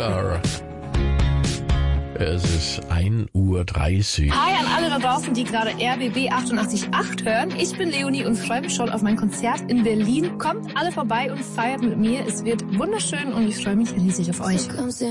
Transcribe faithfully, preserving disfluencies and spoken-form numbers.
Thriller. Es ist ein Uhr dreißig. Hi an alle da draußen, die gerade R B B achtundachtzig Komma acht hören. Ich bin Leonie und freue mich schon auf mein Konzert in Berlin. Kommt alle vorbei und feiert mit mir. Es wird wunderschön und ich freue mich riesig auf euch.